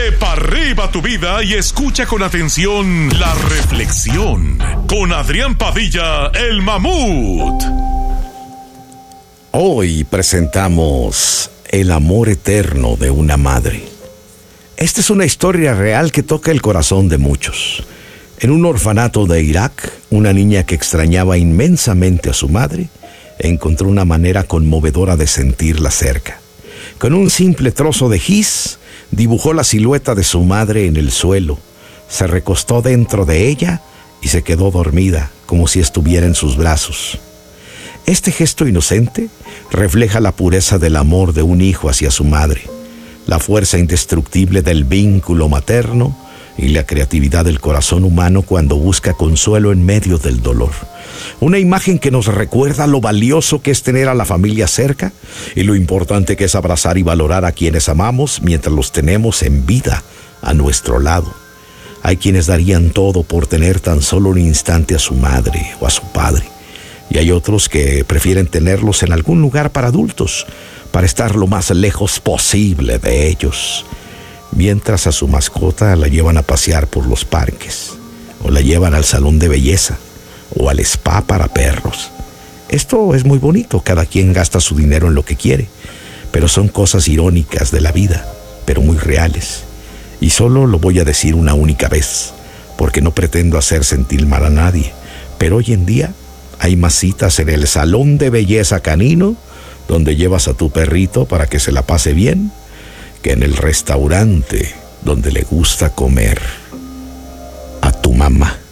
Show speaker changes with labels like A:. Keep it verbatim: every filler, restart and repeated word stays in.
A: Dale pa' arriba tu vida y escucha con atención la reflexión con Adrián Padilla, el mamut.
B: Hoy presentamos El amor eterno de una madre. Esta es una historia real que toca el corazón de muchos. En un orfanato de Irak, una niña que extrañaba inmensamente a su madre encontró una manera conmovedora de sentirla cerca. Con un simple trozo de gis, dibujó la silueta de su madre en el suelo, se recostó dentro de ella y se quedó dormida, como si estuviera en sus brazos. Este gesto inocente refleja la pureza del amor de un hijo hacia su madre, la fuerza indestructible del vínculo materno y la creatividad del corazón humano cuando busca consuelo en medio del dolor. Una imagen que nos recuerda lo valioso que es tener a la familia cerca y lo importante que es abrazar y valorar a quienes amamos mientras los tenemos en vida a nuestro lado. Hay quienes darían todo por tener tan solo un instante a su madre o a su padre, y hay otros que prefieren tenerlos en algún lugar para adultos, para estar lo más lejos posible de ellos, mientras a su mascota la llevan a pasear por los parques, o la llevan al salón de belleza, o al spa para perros. Esto es muy bonito, cada quien gasta su dinero en lo que quiere, pero son cosas irónicas de la vida, pero muy reales. Y solo lo voy a decir una única vez, porque no pretendo hacer sentir mal a nadie, pero hoy en día hay más citas en el salón de belleza canino, donde llevas a tu perrito para que se la pase bien, que en el restaurante donde le gusta comer a tu mamá.